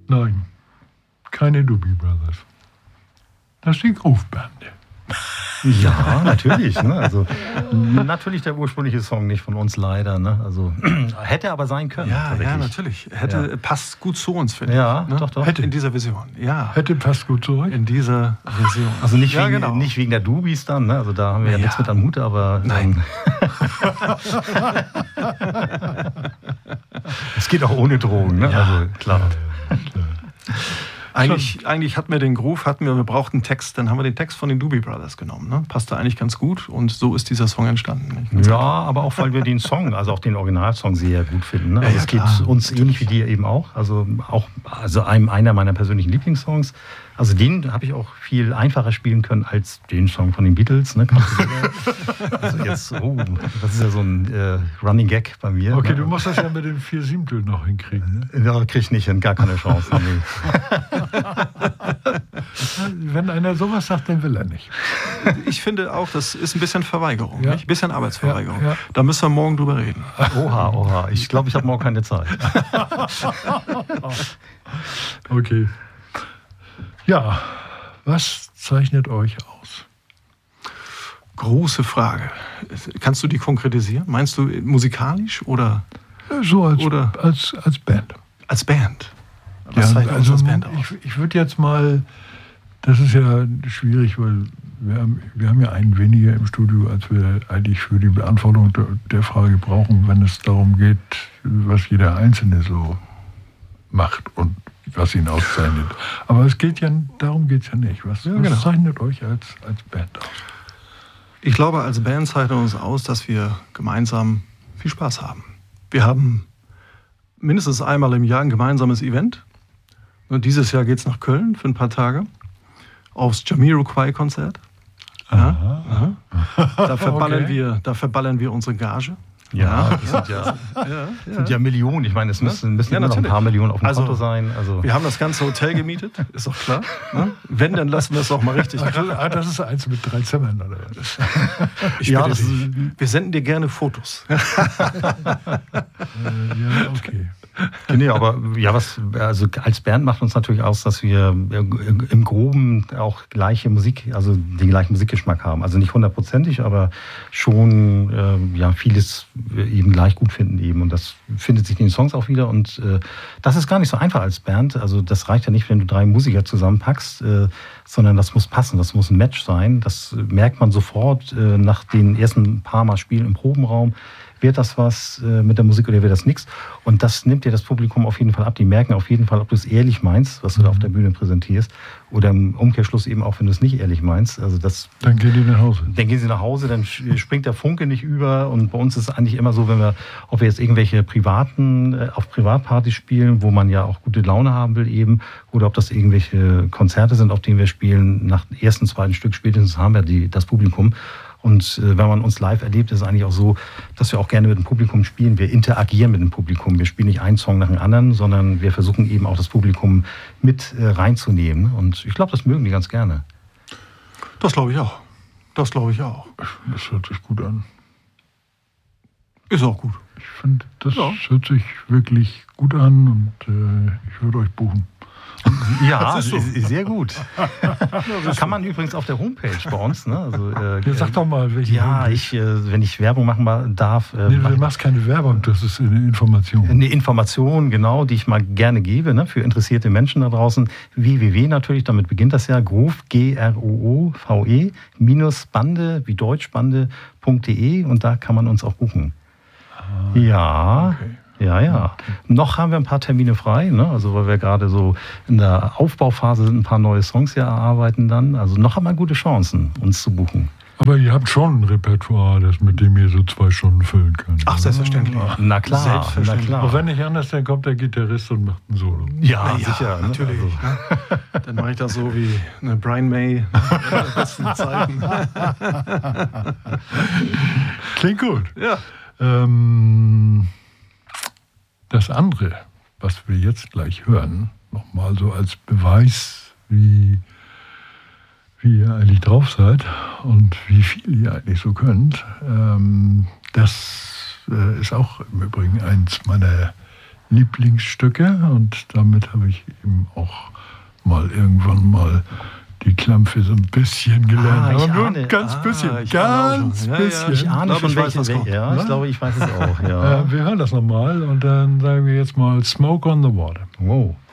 Nein, keine Doobie Brothers. Das ist die Groove-Band. Ja, natürlich. Ne? Also, natürlich der ursprüngliche Song, nicht von uns leider. Ne? Also, hätte aber sein können. Ja, natürlich. Passt gut zu uns, finde ich. Ne? Doch. Hätte in dieser Version. Ja. Hätte passt gut zu euch. In dieser Version. Also nicht wegen der Doobies dann. Ne? Also da haben wir ja nichts mit am Hut, aber... Nein. Es geht auch ohne Drogen. Ne? Ja, also klar. Eigentlich hatten wir den Groove, wir brauchten Text, dann haben wir den Text von den Doobie Brothers genommen. Ne? Passte eigentlich ganz gut und so ist dieser Song entstanden. Ja, aber auch weil wir den Song, also auch den Originalsong sehr gut finden. Ne? Also es geht uns ähnlich wie dir eben auch. Also einer meiner persönlichen Lieblingssongs. Also den habe ich auch viel einfacher spielen können als den Song von den Beatles. Ne? Also jetzt, das ist ja so ein Running Gag bei mir. Okay, ne? du musst das ja mit den 4/7 noch hinkriegen. Ne? Ja, krieg ich nicht hin, gar keine Chance. Wenn einer sowas sagt, dann will er nicht. Ich finde auch, das ist ein bisschen Verweigerung, Ja. nicht? Ein bisschen Arbeitsverweigerung. Ja. Da müssen wir morgen drüber reden. Oha. Ich glaube, ich habe morgen keine Zeit. Okay. Ja, was zeichnet euch aus? Große Frage. Kannst du die konkretisieren? Meinst du musikalisch oder? So als Band. Als Band? Was zeichnet uns als Band aus? Ich würde jetzt mal, das ist ja schwierig, weil wir haben ja einen weniger im Studio, als wir eigentlich für die Beantwortung der Frage brauchen, wenn es darum geht, was jeder Einzelne so macht und was ihn auszeichnet. Aber darum geht es ja nicht. Was zeichnet euch als Band aus? Ich glaube, als Band zeichnet uns aus, dass wir gemeinsam viel Spaß haben. Wir haben mindestens einmal im Jahr ein gemeinsames Event. Und dieses Jahr geht es nach Köln für ein paar Tage aufs Jamiroquai-Konzert. Ja. Da verballern wir unsere Gage. Ja, das sind ja Millionen. Ich meine, es müssen ja noch ein paar Millionen auf dem Konto sein. Also. Wir haben das ganze Hotel gemietet, ist doch klar. Ne? Wenn, dann lassen wir es auch mal richtig. Das ist eins mit 3 Zimmern, oder was? Wir senden dir gerne Fotos. Ja, okay. Nee, aber also als Band macht uns natürlich aus, dass wir im Groben auch den gleichen Musikgeschmack haben. Also nicht 100%, aber schon vieles eben gleich gut finden eben. Und das findet sich in den Songs auch wieder. Und das ist gar nicht so einfach als Band. Also das reicht ja nicht, wenn du 3 Musiker zusammenpackst, sondern das muss passen, das muss ein Match sein. Das merkt man sofort nach den ersten paar Mal Spielen im Probenraum. Wird das was mit der Musik oder wird das nichts? Und das nimmt dir das Publikum auf jeden Fall ab. Die merken auf jeden Fall, ob du es ehrlich meinst, was du da auf der Bühne präsentierst. Oder im Umkehrschluss eben auch, wenn du es nicht ehrlich meinst. Also dann gehen die nach Hause. Dann gehen sie nach Hause, dann springt der Funke nicht über. Und bei uns ist es eigentlich immer so, ob wir jetzt irgendwelche auf Privatpartys spielen, wo man ja auch gute Laune haben will eben, oder ob das irgendwelche Konzerte sind, auf denen wir spielen. Nach dem ersten, zweiten Stück spätestens haben wir das Publikum. Und wenn man uns live erlebt, ist es eigentlich auch so, dass wir auch gerne mit dem Publikum spielen. Wir interagieren mit dem Publikum. Wir spielen nicht einen Song nach dem anderen, sondern wir versuchen eben auch das Publikum mit reinzunehmen. Und ich glaube, das mögen die ganz gerne. Das glaube ich auch. Das hört sich gut an. Ist auch gut. Ich finde, das hört sich wirklich gut an und ich würde euch buchen. Ja, sehr gut. Kann man übrigens auf der Homepage bei uns. Ne? Also, sag doch mal, welche. Ja, wenn ich Werbung machen darf. Nee, du machst keine Werbung, das ist eine Information. Eine Information, genau, die ich mal gerne gebe, ne, für interessierte Menschen da draußen. www natürlich, damit beginnt das ja. Groove, Groove, Bande, wie Deutsch, Bande.de und da kann man uns auch buchen. Ja. Okay. Ja. Noch haben wir ein paar Termine frei, ne? Also weil wir gerade so in der Aufbauphase sind, ein paar neue Songs hier erarbeiten dann. Also noch haben wir gute Chancen, uns zu buchen. Aber ihr habt schon ein Repertoire, mit dem ihr so 2 Stunden füllen könnt. Ach, selbstverständlich. Na klar. Aber wenn nicht anders, dann kommt der Gitarrist und macht ein Solo. Ja, sicher. Natürlich. Also. Dann mache ich das so wie Brian May in den besten Zeiten. Klingt gut. Ja. Das andere, was wir jetzt gleich hören, nochmal so als Beweis, wie ihr eigentlich drauf seid und wie viel ihr eigentlich so könnt, das ist auch im Übrigen eins meiner Lieblingsstücke und damit habe ich eben auch irgendwann mal die Klampfe so ein bisschen gelernt. Ich nur ahne, ein ganz bisschen. ich bisschen. Ich ahne Ich schon, weiß, was kommt. Ja, ich glaube, ich weiß es auch. Ja. Wir hören das nochmal und dann sagen wir jetzt mal Smoke on the Water. Wow.